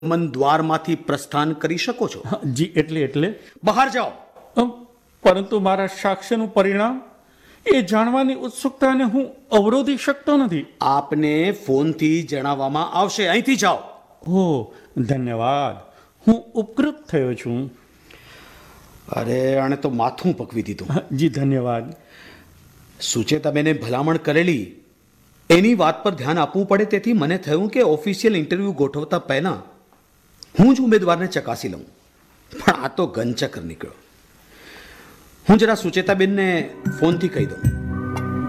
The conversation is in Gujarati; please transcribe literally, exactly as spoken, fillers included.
મન દ્વારમાંથી પ્રસ્થાન કરી શકો છો. હા, જી એટલે એટલે બહાર જાઓ. અમ, પરંતુ મારા સાક્ષ્યનું પરિણામ એ જાણવાની ઉત્સુકતાને હું અવરોધી શકતો નથી. આપને ફોનથી જણાવવામાં આવશે. અહીંથી જાઓ. ઓ ધન્યવાદ, હું ઉપકૃત થયો છું. અરે આણે તો માથું પકવી દીધું. હા, જી ધન્યવાદ. સુચેતાબેને ભલામણ કરેલી એની વાત પર ધ્યાન આપવું પડે, તેથી મને થયું કે ઓફિશિયલ ઇન્ટરવ્યૂ ગોઠવતા પહેલાં હું જ ઉમેદવારને ચકાસી લઉં. પણ આ તો ગનચક્કર નીકળ્યો. હું જરા સુચેતાબેનને ફોનથી કહી દઉં.